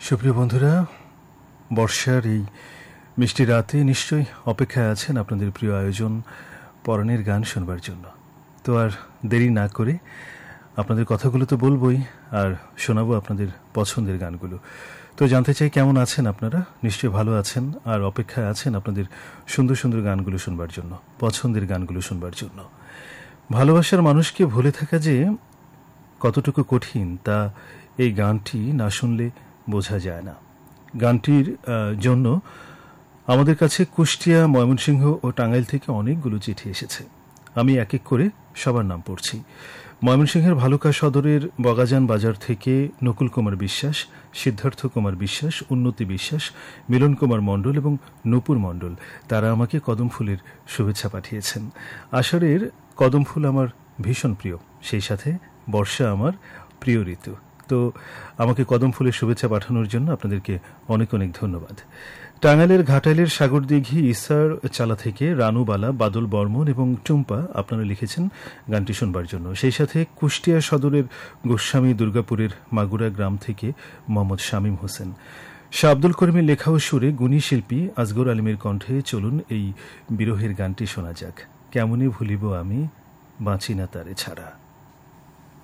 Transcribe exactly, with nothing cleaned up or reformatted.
সুপ্রিয় বন্ধুরা, বর্ষার এই মিষ্টি রাতে নিশ্চয়ই অপেক্ষায় আছেন আপনাদের প্রিয় আয়োজন পরাণের গান শোনবার জন্য। তো আর দেরি না করে আপনাদের কথাগুলো তো বলবই, আর শোনাবো আপনাদের পছন্দের গানগুলো। তো জানতে চাই কেমন আছেন আপনারা। নিশ্চয়ই ভালো আছেন আর অপেক্ষায় আছেন আপনাদের সুন্দর সুন্দর গানগুলো শুনবার জন্য, পছন্দের গানগুলো শুনবার জন্য। ভালোবাসার মানুষকে ভুলে থাকা যে কতটুকু কঠিন তা এই গানটি না শুনলে বোঝা যায় না। গানটির জন্য আমাদের কাছে কুষ্টিয়া, ময়মনসিংহ ও টাঙ্গাইল থেকে অনেকগুলো চিঠি এসেছে। আমি এক এক করে সবার নাম পড়ছি। ময়মনসিংহের ভালুকা সদরের বগাজান বাজার থেকে নকুল কুমার বিশ্বাস, সিদ্ধার্থ কুমার বিশ্বাস, উন্নতি বিশ্বাস, মিলন কুমার মণ্ডল এবং নূপুর মণ্ডল, তারা আমাকে কদম ফুলের শুভেচ্ছা পাঠিয়েছেন। আষাঢ়ের কদম ফুল আমার ভীষণ প্রিয়, সেই সাথে বর্ষা আমার প্রিয় ঋতু। তো আমাকে কদম ফুলের শুভেচ্ছা পাঠানোর জন্য আপনাদেরকে অনেক অনেক ধন্যবাদ। টাঙ্গাইলের ঘাটাইলের সাগরদিঘি ইসার চালা থেকে রানুবালা, বাদল বর্মন এবং টুম্পা আপনারা লিখেছেন গানটি শুনবার জন্য। সেই সাথে কুষ্টিয়া সদরের গোস্বামী দুর্গাপুরের মাগুরা গ্রাম থেকে মোহাম্মদ শামীম হোসেন। শাহ আব্দুল করিমের লেখা ও সুরে গুণী শিল্পী আসগর আলিমের কণ্ঠে চলুন এই বিরহের গানটি শোনা যাক। কেমনে ভুলিব আমি বাঁচি না তারে ছাড়া।